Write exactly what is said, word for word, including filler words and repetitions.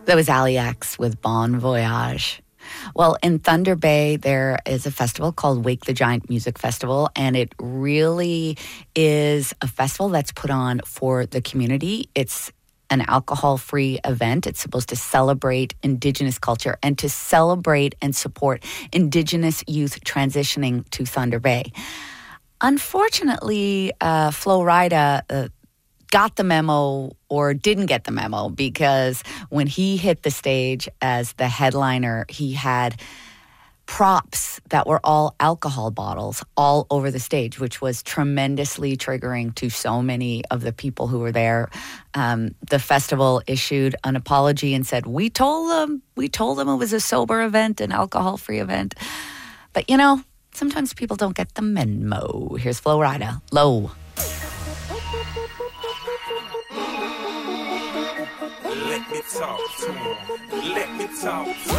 That was Ali X with Bon Voyage. Well, in Thunder Bay, there is a festival called Wake the Giant Music Festival, and it really is a festival that's put on for the community. It's an alcohol-free event. It's supposed to celebrate Indigenous culture and to celebrate and support Indigenous youth transitioning to Thunder Bay. Unfortunately, uh, Flo Rida uh, got the memo or didn't get the memo, because when he hit the stage as the headliner, he had props that were all alcohol bottles all over the stage, which was tremendously triggering to so many of the people who were there. Um, the festival issued an apology and said, we told them, we told them it was a sober event, an alcohol-free event. But, you know, sometimes people don't get the memo. Here's Flo Rida, Low. Let me talk to him. Let me talk to him.